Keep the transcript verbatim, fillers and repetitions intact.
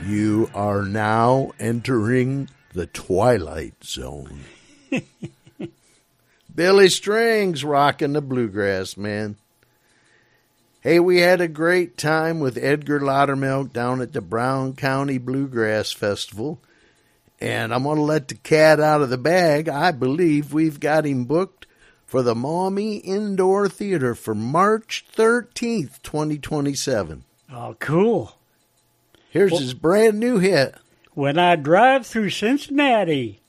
You are now entering the Twilight Zone. Billy Strings rocking the bluegrass, man. Hey, we had a great time with Edgar Laudermilk down at the Brown County Bluegrass Festival. And I'm going to let the cat out of the bag. I believe we've got him booked for the Maumee Indoor Theater for March thirteenth, twenty twenty-seven. Oh, cool. Here's well, his brand new hit. When I drive through Cincinnati.